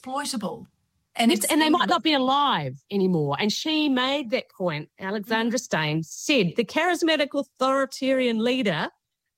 exploitable. And they might not be alive anymore. And she made that point. Alexandra Stein said the charismatic authoritarian leader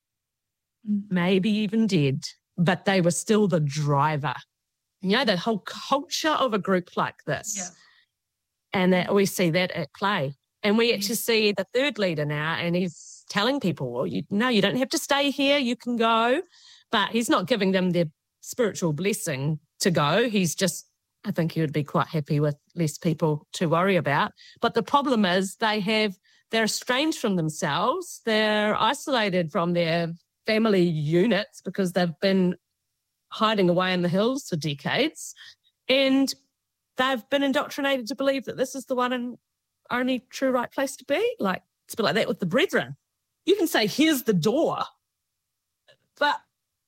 maybe even dead, but they were still the driver. You know, the whole culture of a group like this. Yeah. And that we see that at play. And we actually see the third leader now, and he's telling people, well, you don't have to stay here, you can go. But he's not giving them their spiritual blessing to go. He's just, I think he would be quite happy with less people to worry about. But the problem is they're estranged from themselves. They're isolated from their family units because they've been hiding away in the hills for decades. And they've been indoctrinated to believe that this is the one and only true right place to be. Like, it's a bit like that with the brethren. You can say, here's the door, but...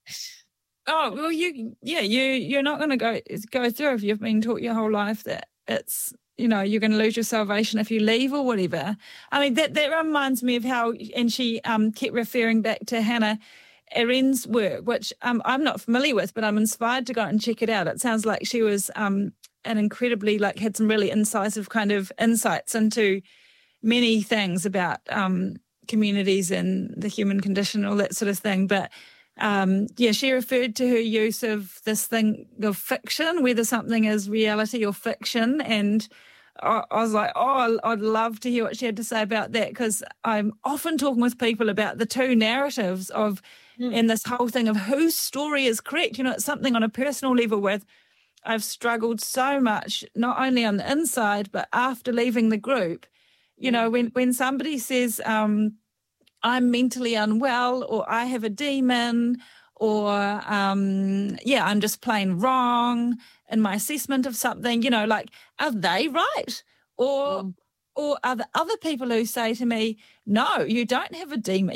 Oh, well, you're not going to go through if you've been taught your whole life that it's, you're going to lose your salvation if you leave or whatever. I mean, that reminds me of how, and she kept referring back to Hannah Arendt's work, which I'm not familiar with, but I'm inspired to go and check it out. It sounds like she was an incredibly, had some really incisive kind of insights into many things about communities and the human condition, all that sort of thing. But she referred to her use of this thing of fiction, whether something is reality or fiction. And I was like, I'd love to hear what she had to say about that, because I'm often talking with people about the two narratives of, and this whole thing of whose story is correct. It's something on a personal level with I've struggled so much, not only on the inside, but after leaving the group. When somebody says, I'm mentally unwell, or I have a demon, or, I'm just plain wrong in my assessment of something, are they right? Or are the other people who say to me, no, you don't have a demon?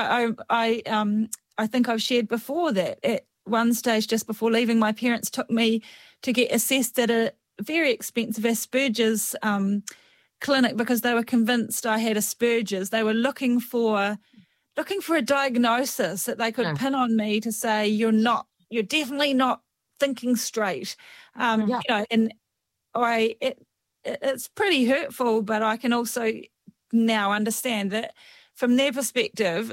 I think I've shared before that at one stage just before leaving, my parents took me to get assessed at a very expensive Asperger's clinic because they were convinced I had Asperger's. They were looking for a diagnosis that they could pin on me to say you're definitely not thinking straight. And it's pretty hurtful, but I can also now understand that from their perspective,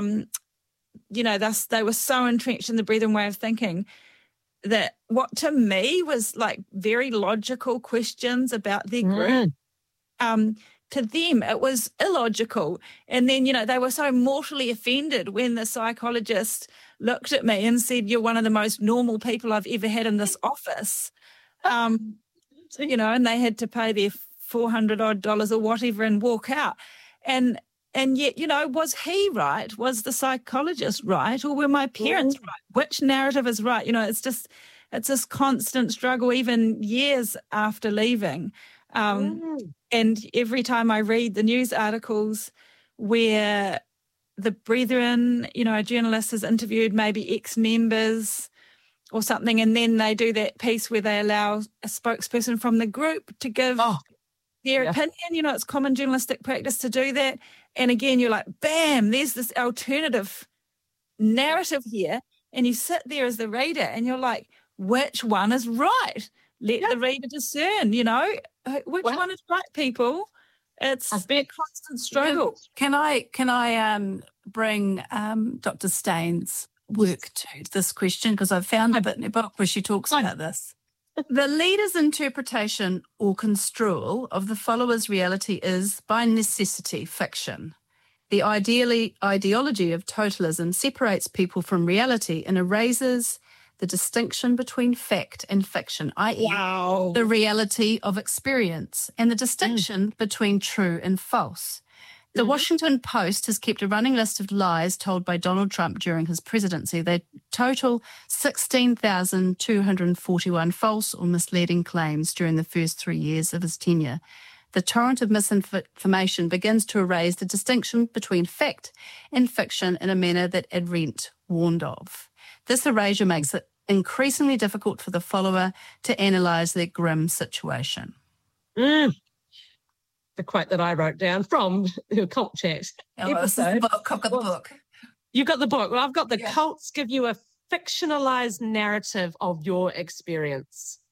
thus they were so entrenched in the Brethren way of thinking that what to me was very logical questions about their group. To them, it was illogical. And then, they were so mortally offended when the psychologist looked at me and said, you're one of the most normal people I've ever had in this office. And they had to pay their $400 or whatever and walk out. And yet, was he right? Was the psychologist right? Or were my parents right? Which narrative is right? It's this constant struggle, even years after leaving. And every time I read the news articles where the Brethren, a journalist has interviewed maybe ex-members or something, and then they do that piece where they allow a spokesperson from the group to give their opinion. It's common journalistic practice to do that. And again, you're like, bam, there's this alternative narrative here. And you sit there as the reader and you're like, which one is right? Let the reader discern, which one is right, people. It's a constant struggle. Can I bring Dr. Stein's work to this question? Because I've found a bit in her book where she talks about this. The leader's interpretation or construal of the follower's reality is, by necessity, fiction. The ideology of totalism separates people from reality and erases the distinction between fact and fiction, i.e. the reality of experience, and the distinction between true and false. The Washington Post has kept a running list of lies told by Donald Trump during his presidency. They total 16,241 false or misleading claims during the first 3 years of his tenure. The torrent of misinformation begins to erase the distinction between fact and fiction in a manner that Arendt warned of. This erasure makes it increasingly difficult for the follower to analyse their grim situation. The quote that I wrote down from your cult chat episode. I've got the book. You've got the book. Well, I've got the cults give you a fictionalised narrative of your experience.